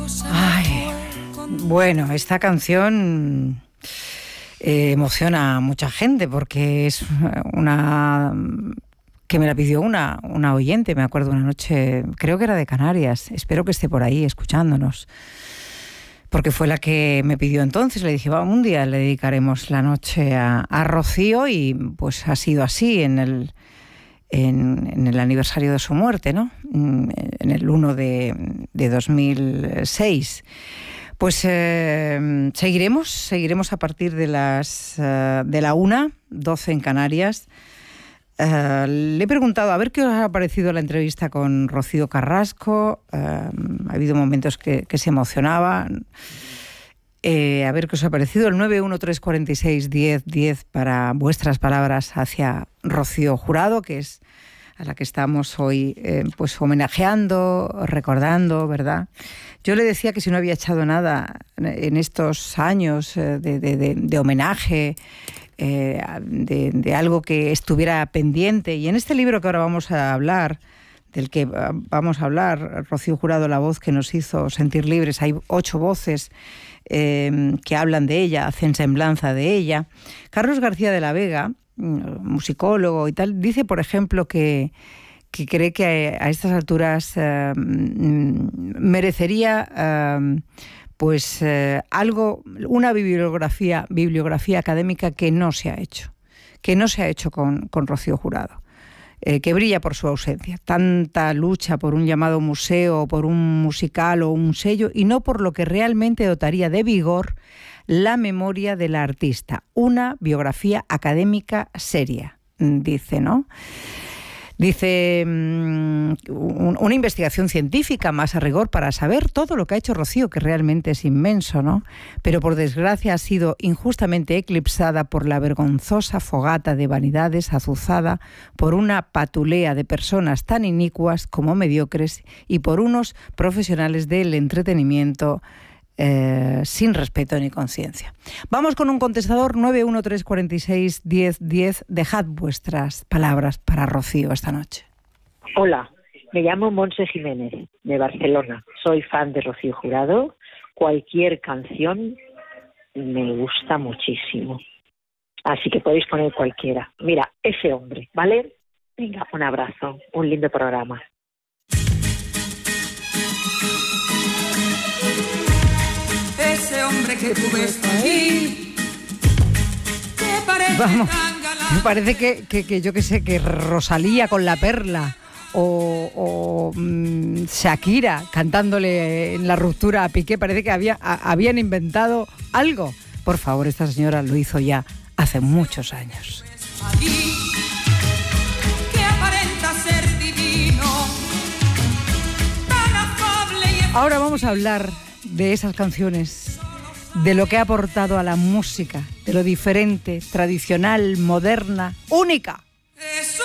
Ay, bueno, esta canción emociona a mucha gente porque es una que me la pidió una oyente, me acuerdo una noche, creo que era de Canarias, espero que esté por ahí escuchándonos, porque fue la que me pidió entonces. Le dije, un día le dedicaremos la noche a Rocío, y pues ha sido así en el aniversario de su muerte, ¿no? En el 1 de 2006. Pues seguiremos a partir de la 1:12 en Canarias. Le he preguntado a ver qué os ha parecido la entrevista con Rocío Carrasco. Ha habido momentos que se emocionaba. A ver qué os ha parecido. El 913461010 para vuestras palabras hacia Rocío Jurado, que es a la que estamos hoy pues homenajeando, recordando, ¿verdad? Yo le decía que si no había echado nada en estos años de homenaje, de algo que estuviera pendiente. Y en este libro que ahora vamos a hablar, del que vamos a hablar, Rocío Jurado, la voz que nos hizo sentir libres, hay 8 voces que hablan de ella, hacen semblanza de ella. Carlos García de la Vega, musicólogo y tal, dice, por ejemplo, que cree que a estas alturas merecería una bibliografía académica que no se ha hecho con Rocío Jurado, que brilla por su ausencia. Tanta lucha por un llamado museo, por un musical o un sello, y no por lo que realmente dotaría de vigor la memoria de la artista. Una biografía académica seria, dice, ¿no? Dice una investigación científica más a rigor para saber todo lo que ha hecho Rocío, que realmente es inmenso, ¿no? Pero por desgracia ha sido injustamente eclipsada por la vergonzosa fogata de vanidades, azuzada por una patulea de personas tan inicuas como mediocres y por unos profesionales del entretenimiento sin respeto ni conciencia. Vamos con un contestador. 913461010. Dejad vuestras palabras para Rocío esta noche. Hola, me llamo Montse Jiménez, de Barcelona. Soy fan de Rocío Jurado. Cualquier canción me gusta muchísimo, así que podéis poner cualquiera. Mira, Ese hombre, ¿vale? Venga, un abrazo, un lindo programa. Ese hombre que tú ves ahí, vamos, me parece que yo que sé, que Rosalía con La Perla o Shakira cantándole en La Ruptura a Piqué, parece que habían inventado algo. Por favor, esta señora lo hizo ya hace muchos años. Ahora vamos a hablar de esas canciones, de lo que ha aportado a la música, de lo diferente, tradicional, moderna, única.